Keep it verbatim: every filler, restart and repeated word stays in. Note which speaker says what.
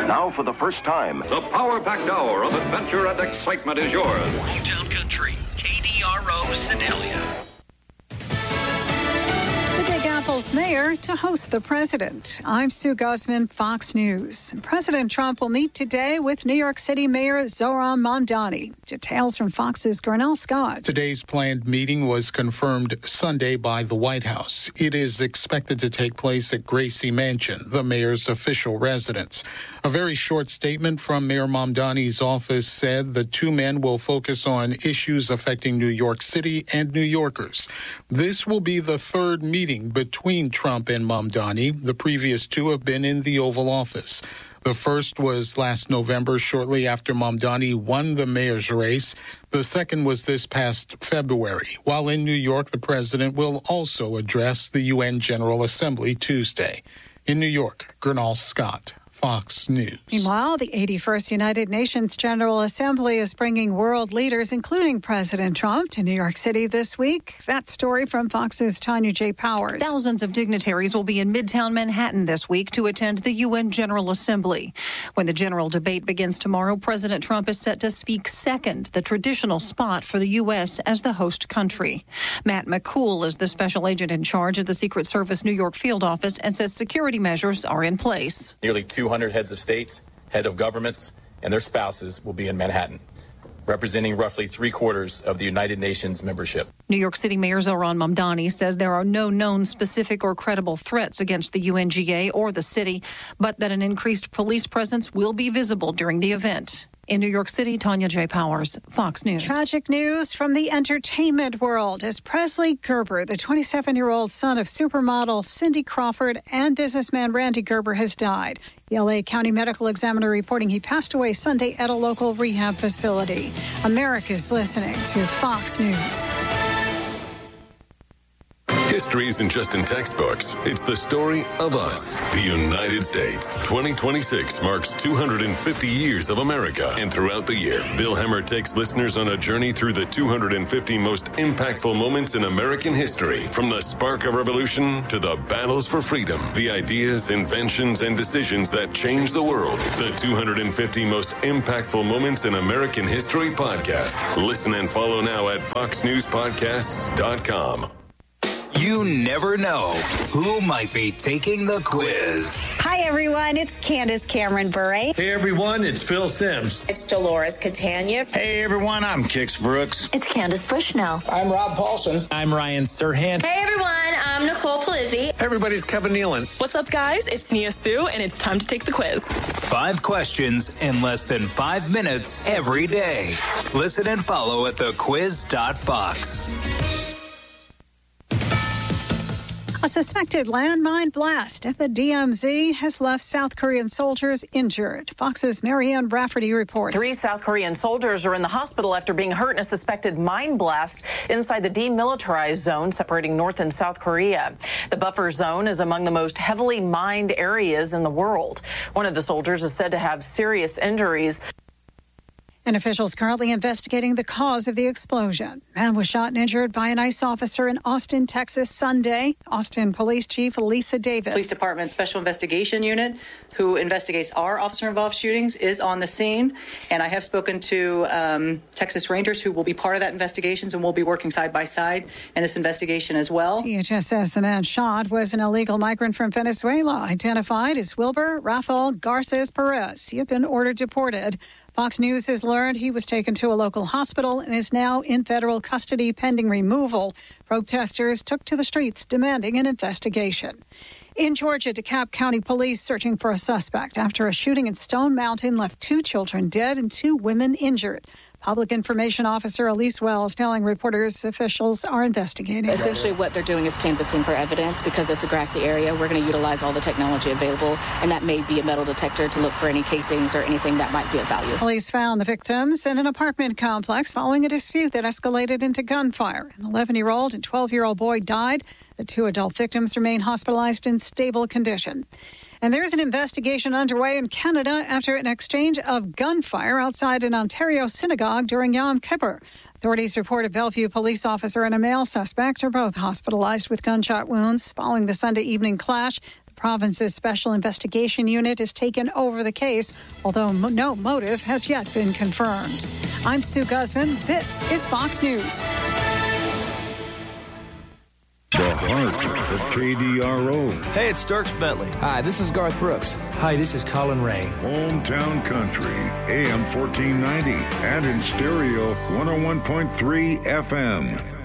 Speaker 1: Now, for the first time,
Speaker 2: the power-packed hour of adventure and excitement is yours.
Speaker 3: Newtown Country, K D R O, Sedalia.
Speaker 4: The Big Apple's mayor to host the president. I'm Sue Guzman, Fox News. President Trump will meet today with New York City Mayor Zohran Mamdani. Details from Fox's Gurnell Scott.
Speaker 5: Today's planned meeting was confirmed Sunday by the White House. It is expected to take place at Gracie Mansion, the mayor's official residence. A very short statement from Mayor Mamdani's office said the two men will focus on issues affecting New York City and New Yorkers. This will be the third meeting between Trump and Mamdani. The previous two have been in the Oval Office. The first was last November, shortly after Mamdani won the mayor's race. The second was this past February. While in New York, the president will also address the U N General Assembly Tuesday. In New York, Gurnell Scott, Fox News.
Speaker 4: Meanwhile, the eighty-first United Nations General Assembly is bringing world leaders, including President Trump, to New York City this week. That story from Fox's Tanya J. Powers.
Speaker 6: Thousands of dignitaries will be in Midtown Manhattan this week to attend the U N General Assembly. When the general debate begins tomorrow, President Trump is set to speak second, the traditional spot for the U S as the host country. Matt McCool is the special agent in charge of the Secret Service New York field office and says security measures are in place.
Speaker 7: Nearly two hundred heads of states, head of governments, and their spouses will be in Manhattan, representing roughly three quarters of the United Nations membership.
Speaker 6: New York City Mayor Zohran Mamdani says there are no known specific or credible threats against the U N G A or the city, but that an increased police presence will be visible during the event. In New York City, Tanya J. Powers, Fox News.
Speaker 4: Tragic news from the entertainment world as Presley Gerber, the twenty-seven-year-old son of supermodel Cindy Crawford and businessman Randy Gerber, has died. The L A County Medical Examiner reporting he passed away Sunday at a local rehab facility. America's listening to Fox News.
Speaker 8: History isn't just in textbooks. It's the story of us, the United States. twenty twenty-six marks two hundred fifty years of America. And throughout the year, Bill Hemmer takes listeners on a journey through the two hundred fifty most impactful moments in American history. From the spark of revolution to the battles for freedom, the ideas, inventions, and decisions that changed the world. The two hundred fifty most impactful moments in American history podcast. Listen and follow now at fox news podcasts dot com.
Speaker 9: You never know who might be taking the quiz.
Speaker 10: Hi, everyone. It's Candace Cameron Bure.
Speaker 11: Hey, everyone. It's Phil Sims.
Speaker 12: It's Dolores Catania.
Speaker 13: Hey, everyone. I'm Kix Brooks.
Speaker 14: It's Candace Bushnell.
Speaker 15: I'm Rob Paulson.
Speaker 16: I'm Ryan Serhant.
Speaker 17: Hey, everyone. I'm Nicole Palizzi.
Speaker 18: Hey, everybody. It's Kevin Nealon.
Speaker 19: What's up, guys? It's Nia Sue, and it's time to take the quiz.
Speaker 9: Five questions in less than five minutes every day. Listen and follow at the quiz dot fox.
Speaker 4: A suspected landmine blast at the D M Z has left South Korean soldiers injured. Fox's Marianne Rafferty reports.
Speaker 20: Three South Korean soldiers are in the hospital after being hurt in a suspected mine blast inside the demilitarized zone separating North and South Korea. The buffer zone is among the most heavily mined areas in the world. One of the soldiers is said to have serious injuries.
Speaker 4: And officials currently investigating the cause of the explosion. Man was shot and injured by an ICE officer in Austin, Texas, Sunday. Austin Police Chief Lisa Davis.
Speaker 21: Police Department Special Investigation Unit, who investigates our officer-involved shootings, is on the scene. And I have spoken to um, Texas Rangers, who will be part of that investigation, and we'll be working side by side in this investigation as well.
Speaker 4: D H S says the man shot was an illegal migrant from Venezuela, identified as Wilber Rafael Garces Perez. He had been ordered deported. Fox News has learned he was taken to a local hospital and is now in federal custody pending removal. Protesters took to the streets demanding an investigation. In Georgia, DeKalb County Police searching for a suspect after a shooting in Stone Mountain left two children dead and two women injured. Public Information Officer Elise Wells telling reporters officials are investigating.
Speaker 22: Essentially what they're doing is canvassing for evidence because it's a grassy area. We're going to utilize all the technology available, and that may be a metal detector to look for any casings or anything that might be of value.
Speaker 4: Police found the victims in an apartment complex following a dispute that escalated into gunfire. An eleven-year-old and twelve-year-old boy died. The two adult victims remain hospitalized in stable condition. And there's an investigation underway in Canada after an exchange of gunfire outside an Ontario synagogue during Yom Kippur. Authorities report a Bellevue police officer and a male suspect are both hospitalized with gunshot wounds following the Sunday evening clash. The province's Special Investigation Unit has taken over the case, although mo- no motive has yet been confirmed. I'm Sue Guzman. This is Fox News.
Speaker 1: The heart of K D R O.
Speaker 12: Hey, it's Dirks Bentley.
Speaker 14: Hi, this is Garth Brooks.
Speaker 15: Hi, this is Colin Ray.
Speaker 1: Hometown Country, A M fourteen ninety, and in stereo, one oh one point three F M.